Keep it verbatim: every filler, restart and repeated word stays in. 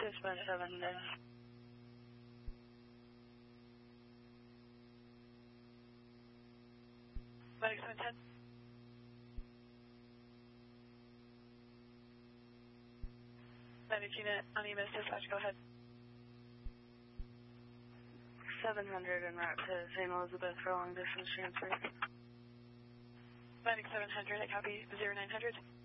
six point seven then. Medic seven ten. Medic unit on E M S dispatch, go ahead. seven hundred en route to Saint Elizabeth for long distance transfer. Medic seven hundred, I copy zero nine hundred.